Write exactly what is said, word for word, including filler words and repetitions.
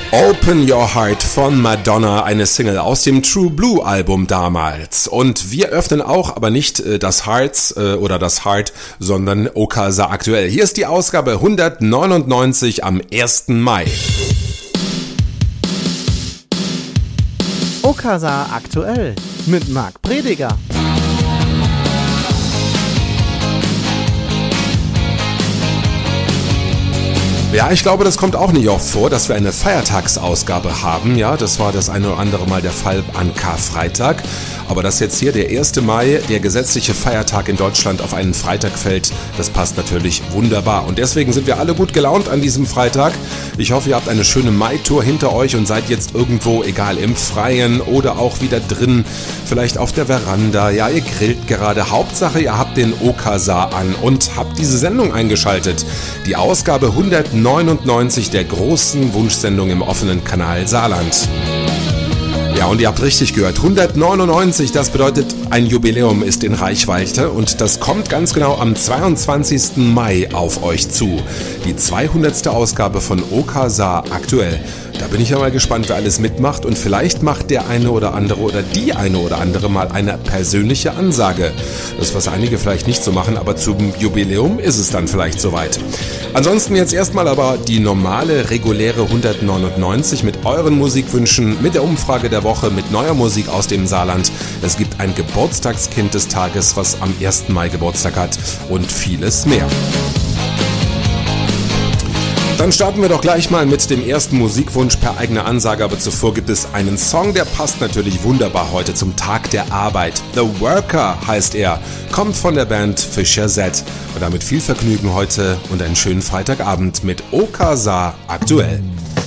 Open Your Heart von Madonna, eine Single aus dem True Blue Album damals. Und wir öffnen auch, aber nicht äh, das Hearts äh, oder das Heart, sondern Okasa aktuell. Hier ist die Ausgabe hundertneunundneunzig am ersten Mai. Okasa aktuell mit Marc Prediger. Ja, ich glaube, das kommt auch nicht oft vor, dass wir eine Feiertagsausgabe haben. Ja, das war das eine oder andere Mal der Fall an Karfreitag. Aber dass jetzt hier der erste Mai, der gesetzliche Feiertag in Deutschland, auf einen Freitag fällt, das passt natürlich wunderbar. Und deswegen sind wir alle gut gelaunt an diesem Freitag. Ich hoffe, ihr habt eine schöne Mai-Tour hinter euch und seid jetzt irgendwo, egal im Freien oder auch wieder drin, vielleicht auf der Veranda. Ja, ihr grillt gerade. Hauptsache, ihr habt den Okasa an und habt diese Sendung eingeschaltet. Die Ausgabe hundertneunundneunzig der großen Wunschsendung im offenen Kanal Saarland. Ja, und ihr habt richtig gehört, hundertneunundneunzig, das bedeutet, ein Jubiläum ist in Reichweite und das kommt ganz genau am zweiundzwanzigsten Mai auf euch zu. Die zweihundertste Ausgabe von Okasa aktuell. Da bin ich ja mal gespannt, wer alles mitmacht und vielleicht macht der eine oder andere oder die eine oder andere mal eine persönliche Ansage. Das, was einige vielleicht nicht so machen, aber zum Jubiläum ist es dann vielleicht soweit. Ansonsten jetzt erstmal aber die normale, reguläre hundertneunundneunzig mit euren Musikwünschen, mit der Umfrage der Woche, mit neuer Musik aus dem Saarland. Es gibt ein Geburtstagskind des Tages, was am ersten Mai Geburtstag hat und vieles mehr. Dann starten wir doch gleich mal mit dem ersten Musikwunsch per eigener Ansage, aber zuvor gibt es einen Song, der passt natürlich wunderbar heute zum Tag der Arbeit. The Worker heißt er, kommt von der Band Fischer Z. Und damit viel Vergnügen heute und einen schönen Freitagabend mit Okasa aktuell.